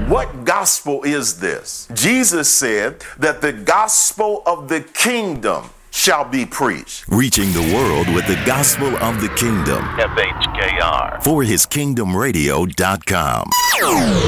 What gospel is this? Jesus said that the gospel of the kingdom shall be preached. Reaching the world with the gospel of the kingdom. FHKR. For hiskingdomradio.com.